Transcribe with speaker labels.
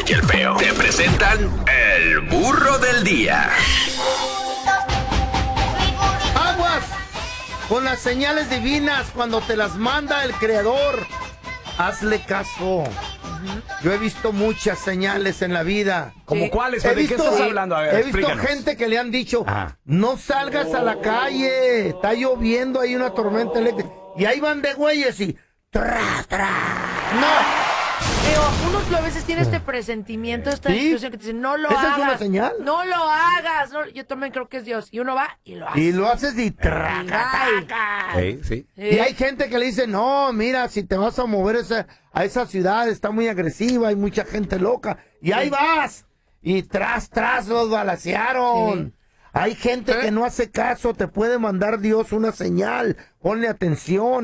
Speaker 1: y el Feo te presentan el burro del día.
Speaker 2: Aguas con las señales divinas cuando te las manda el Creador. Hazle caso. Yo he visto muchas señales en la vida.
Speaker 3: ¿Cómo cuáles? ¿De qué estás hablando? A ver,
Speaker 2: he visto
Speaker 3: explícanos.
Speaker 2: gente que le han dicho, no salgas a la calle, está lloviendo, hay una tormenta eléctrica. Y ahí van de güeyes y... ¡Tras!
Speaker 4: No. Pero uno a veces tiene este presentimiento, esta intuición que te dice, no lo
Speaker 2: ¿Esa
Speaker 4: hagas.
Speaker 2: es una señal?
Speaker 4: No lo hagas. No, yo también creo que es Dios. Y uno va y lo hace.
Speaker 2: Y lo haces y...
Speaker 3: Sí.
Speaker 2: Y hay gente que le dice, no, mira, si te vas a mover a esa ciudad, está muy agresiva, hay mucha gente loca. Y ahí vas. Y tras, los balacearon.
Speaker 4: Sí.
Speaker 2: Hay gente que no hace caso, te puede mandar Dios una señal. Ponle atención.